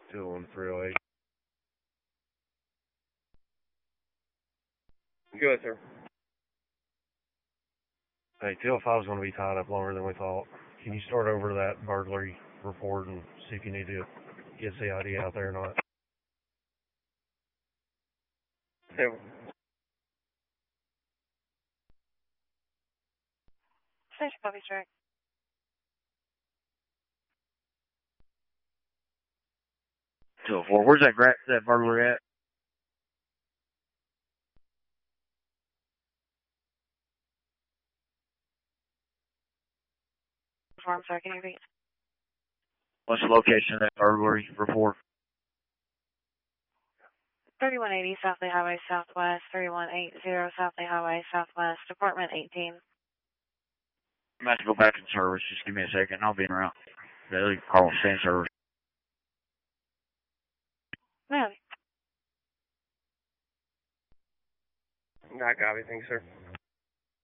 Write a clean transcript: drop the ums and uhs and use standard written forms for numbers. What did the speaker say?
Still on 308. Go ahead, sir. Hey, 205 is going to be tied up longer than we thought. Can you start over that burglary report and see if you need to get CID out there or not? Hey, Station copy, track. Where's that burglar at? I'm sorry, can you repeat? What's the location of that burglary report? 3180 Southley Highway Southwest, 3180 Southley Highway Southwest, Department 18. I'm about to go back in service. Just give me a second. I'll be around. They'll call stand service. No. I copy. Thanks, sir.